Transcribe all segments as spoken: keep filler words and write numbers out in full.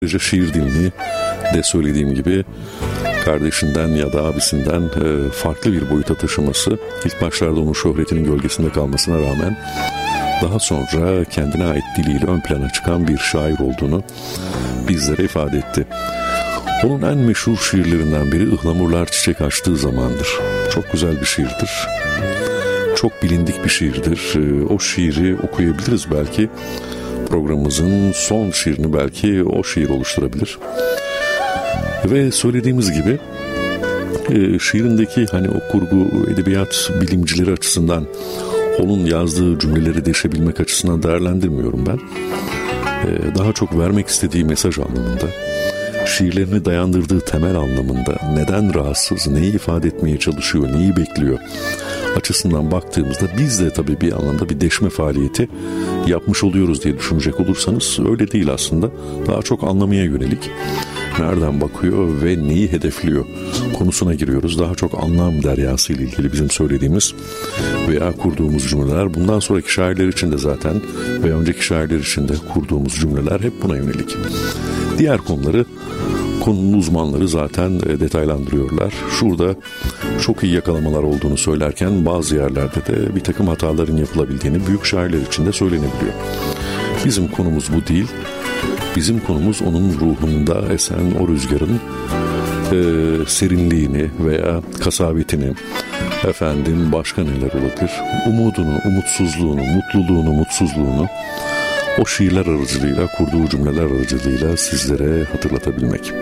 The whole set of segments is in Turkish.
Ayrıca şiir dilini de söylediğim gibi kardeşinden ya da abisinden farklı bir boyuta taşıması, ilk başlarda onun şöhretinin gölgesinde kalmasına rağmen daha sonra kendine ait diliyle ön plana çıkan bir şair olduğunu bizlere ifade etti. Onun en meşhur şiirlerinden biri Ihlamurlar Çiçek Açtığı Zamandır. Çok güzel bir şiirdir. Çok bilindik bir şiirdir. O şiiri okuyabiliriz belki. Programımızın son şiirini belki o şiir oluşturabilir. Ve söylediğimiz gibi şiirindeki hani o kurgu edebiyat bilimcileri açısından onun yazdığı cümleleri deşebilmek açısından değerlendirmiyorum ben. Daha çok vermek istediği mesaj anlamında, şiirlerini dayandırdığı temel anlamında, neden rahatsız, neyi ifade etmeye çalışıyor, neyi bekliyor açısından baktığımızda biz de tabii bir anlamda bir deşme faaliyeti yapmış oluyoruz diye düşünecek olursanız öyle değil aslında. Daha çok anlamaya yönelik, nereden bakıyor ve neyi hedefliyor konusuna giriyoruz. Daha çok anlam deryası ile ilgili bizim söylediğimiz veya kurduğumuz cümleler, bundan sonraki şairler için de zaten ve önceki şairler için de kurduğumuz cümleler hep buna yönelik. Diğer konuları konunun uzmanları zaten detaylandırıyorlar. Şurada çok iyi yakalamalar olduğunu söylerken bazı yerlerde de bir takım hataların yapılabildiğini büyük şairler için de söylenebiliyor. Bizim konumuz bu değil. Bizim konumuz onun ruhunda esen o rüzgarın e, serinliğini veya kasabetini, efendim başka neler olabilir, umudunu, umutsuzluğunu, mutluluğunu, mutsuzluğunu o şiirler aracılığıyla, kurduğu cümleler aracılığıyla sizlere hatırlatabilmek.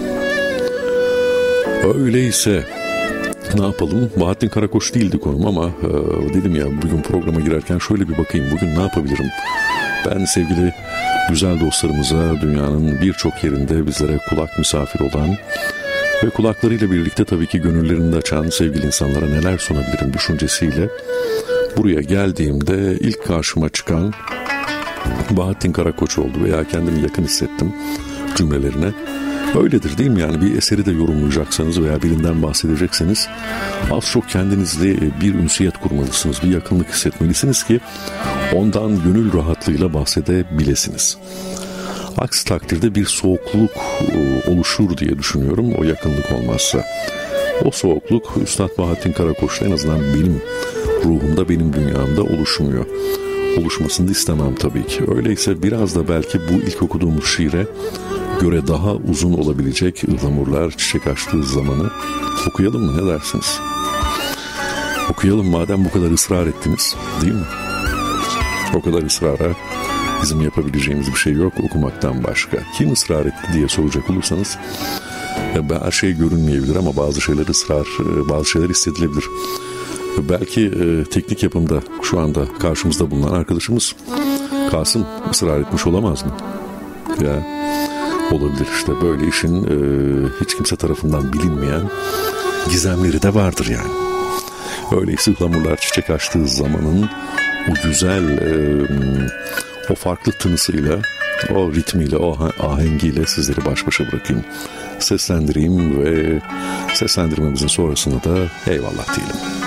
Öyleyse ne yapalım? Bahattin Karakoç değildi konum ama e, dedim ya bugün programa girerken şöyle bir bakayım bugün ne yapabilirim? Ben sevgili güzel dostlarımıza dünyanın birçok yerinde bizlere kulak misafir olan ve kulaklarıyla birlikte tabii ki gönüllerini de açan sevgili insanlara neler sunabilirim düşüncesiyle buraya geldiğimde ilk karşıma çıkan Bahattin Karakoç oldu veya kendimi yakın hissettim cümlelerine. Öyledir değil mi? Yani bir eseri de yorumlayacaksanız veya birinden bahsedecekseniz az çok kendinizle bir ünsiyet kurmalısınız, bir yakınlık hissetmelisiniz ki ondan gönül rahatlığıyla bahsedebilesiniz. Aksi takdirde bir soğukluk oluşur diye düşünüyorum o yakınlık olmazsa. O soğukluk Üstad Bahattin Karakoç'ta en azından benim ruhumda, benim dünyamda oluşmuyor. Oluşmasını da istemem tabii ki. Öyleyse biraz da belki bu ilk okuduğumuz şiire göre daha uzun olabilecek Ihlamurlar Çiçek Açtığı Zamanı okuyalım mı? Ne dersiniz? Okuyalım madem bu kadar ısrar ettiniz, değil mi? O kadar ısrara bizim yapabileceğimiz bir şey yok okumaktan başka. Kim ısrar etti diye soracak olursanız her şey görünmeyebilir ama bazı şeyler ısrar, bazı şeyler hissedilebilir. Belki e, teknik yapımda şu anda karşımızda bulunan arkadaşımız Kasım ısrar etmiş olamaz mı? Ya olabilir işte böyle işin e, hiç kimse tarafından bilinmeyen gizemleri de vardır yani. Öyleyse Ihlamurlar Çiçek Açtığı Zamanın o güzel e, o farklı tınısıyla, o ritmiyle, o ahengiyle sizleri baş başa bırakayım. Seslendireyim ve seslendirmemizin sonrasında da eyvallah diyelim.